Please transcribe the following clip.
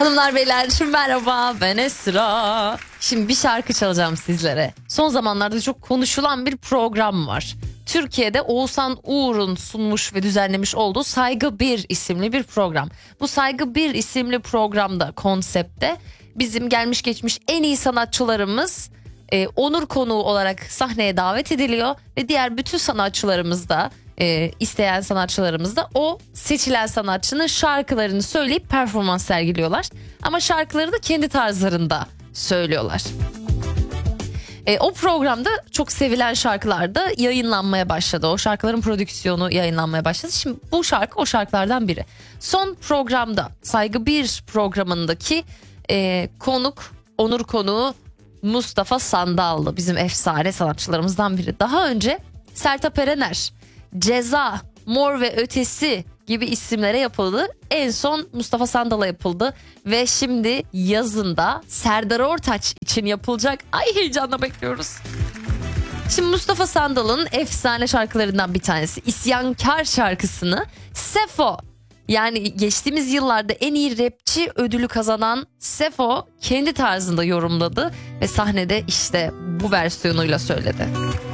Hanımlar beyler merhaba, ben Esra. Şimdi bir şarkı çalacağım sizlere. Son zamanlarda çok konuşulan bir program var. Türkiye'de Oğuzhan Uğur'un sunmuş ve düzenlemiş olduğu Saygı 1 isimli bir program. Bu Saygı 1 isimli programda, konsepte bizim gelmiş geçmiş en iyi sanatçılarımız onur konuğu olarak sahneye davet ediliyor. Ve diğer bütün sanatçılarımız da isteyen sanatçılarımız da o seçilen sanatçının şarkılarını söyleyip performans sergiliyorlar. Ama şarkıları da kendi tarzlarında söylüyorlar. O programda çok sevilen şarkılar da yayınlanmaya başladı. O şarkıların prodüksiyonu yayınlanmaya başladı. Şimdi bu şarkı o şarkılardan biri. Son programda Saygı 1 programındaki konuk, onur konuğu Mustafa Sandallı, bizim efsane sanatçılarımızdan biri. Daha önce Sertab Erener, Ceza, Mor ve Ötesi gibi isimlere yapıldı. En son Mustafa Sandal'a yapıldı ve şimdi yazında Serdar Ortaç için yapılacak. Ay, heyecanla bekliyoruz. Şimdi Mustafa Sandal'ın efsane şarkılarından bir tanesi İsyankar şarkısını Sefo, yani geçtiğimiz yıllarda en iyi rapçi ödülü kazanan Sefo kendi tarzında yorumladı ve sahnede işte bu versiyonuyla söyledi.